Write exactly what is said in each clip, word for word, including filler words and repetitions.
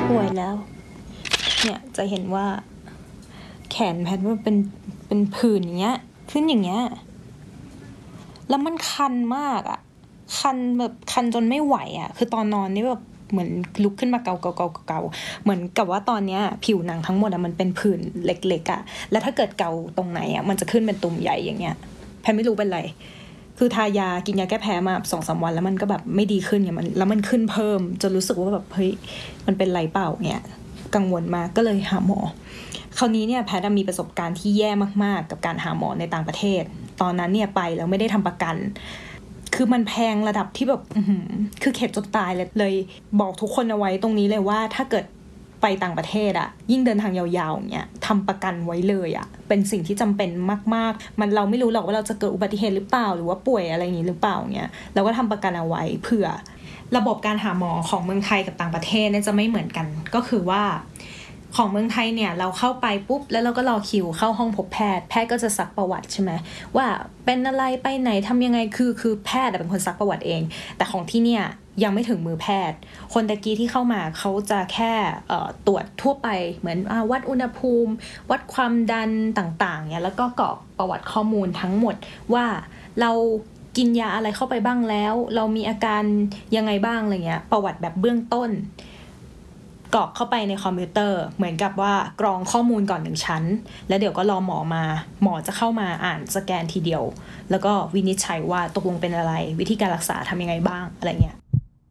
ป่วยแล้วเนี่ยจะเห็นว่าแขนแพทมันเป็นเป็นผื่นอย่างเงี้ยขึ้นอย่างเงี้ยแล้วมันคันมากอ่ะคันแบบคันจนไม่ไหวอ่ะคือตอนนอนนี่แบบเหมือนลุกขึ้นมาเกาเกาเกาเกาเหมือนกับว่าตอนเนี้ยผิวหนังทั้งหมดอ่ะมันเป็นผื่นเล็กๆอ่ะแล้วถ้าเกิดเกาตรงไหนอ่ะมันจะขึ้นเป็นตุ่มใหญ่อย่างเงี้ยแพทไม่รู้เป็นไรคือทายากินยาแก้แพ้มาสองสามวันแล้วมันก็แบบไม่ดีขึ้นเนี่ยมันแล้วมันขึ้นเพิ่มจนรู้สึกว่าแบบเฮ้ยมันเป็นไรเปล่าเนี่ยกังวลมากก็เลยหาหมอคราวนี้เนี่ยแพทย์มีประสบการณ์ที่แย่มากๆกับการหาหมอในต่างประเทศตอนนั้นเนี่ยไปแล้วไม่ได้ทำประกันคือมันแพงระดับที่แบบคือเข็ดจนตายเลยเลยบอกทุกคนเอาไว้ตรงนี้เลยว่าถ้าเกิดไปต่างประเทศอะยิ่งเดินทางยาวๆอย่างเงี้ยทำประกันไว้เลยอะเป็นสิ่งที่จำเป็นมากๆมันเราไม่รู้หรอกว่าเราจะเกิดอุบัติเหตุหรือเปล่าหรือว่าป่วยอะไรอย่างงี้หรือเปล่าเงี้ยเราก็ทำประกันเอาไว้เผื่อระบบการหาหมอของเมืองไทยกับต่างประเทศเนี่ยจะไม่เหมือนกันก็คือว่าของเมืองไทยเนี่ยเราเข้าไปปุ๊บแล้วเราก็รอคิวเข้าห้องพบแพทย์แพทย์ก็จะซักประวัติใช่ไหมว่าเป็นอะไรไปไหนทำยังไงคือคือแพทย์เป็นคนซักประวัติเองแต่ของที่เนี่ยยังไม่ถึงมือแพทย์คนตะกี้ที่เข้ามาเขาจะแค่ตรวจทั่วไปเหมือนวัดอุณหภูมิวัดความดันต่างๆเนี่ยแล้วก็กรอกประวัติข้อมูลทั้งหมดว่าเรากินยาอะไรเข้าไปบ้างแล้วเรามีอาการยังไงบ้างอะไรเงี้ยประวัติแบบเบื้องต้นกรอกเข้าไปในคอมพิวเตอร์เหมือนกับว่ากรองข้อมูลก่อนหนึ่งชั้นแล้วเดี๋ยวก็รอหมอมาหมอจะเข้ามาอ่านสแกนทีเดียวแล้วก็วินิจฉัยว่าตกลงเป็นอะไรวิธีการรักษาทำยังไงบ้างอะไรเงี้ย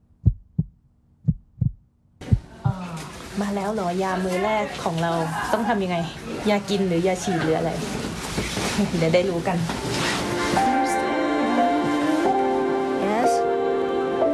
มาแล้วเหรอยามื้อแรกของเราต้องทำยังไงยากินหรือยาฉีดหรืออะไรเดี๋ยวได้รู้กัน